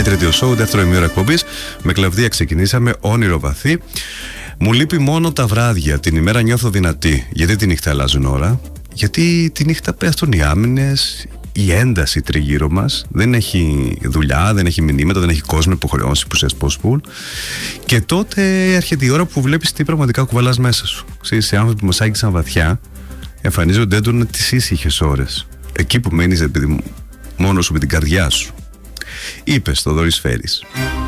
Night Radio Show, δεύτερο ημίωρο εκπομπής. Με Κλαβδία ξεκινήσαμε, όνειρο βαθύ. Μου λείπει μόνο τα βράδια. Την ημέρα νιώθω δυνατή. Γιατί τη νύχτα αλλάζουν ώρα? Γιατί τη νύχτα πέφτουν οι άμυνες, η ένταση τριγύρω μας. Δεν έχει δουλειά, δεν έχει μηνύματα, δεν έχει κόσμο, υποχρεώσεις, υπουσίες, post-pool. Και τότε έρχεται η ώρα που βλέπεις τι πραγματικά κουβαλάς μέσα σου. Ξέρεις, οι άνθρωποι που μας άγγισαν βαθιά εμφανίζονται έντονα τις ήσυχες ώρες. Εκεί που μένεις, επειδή μόνος σου με την καρδιά σου. Είπε στο Δωρής Φέρης.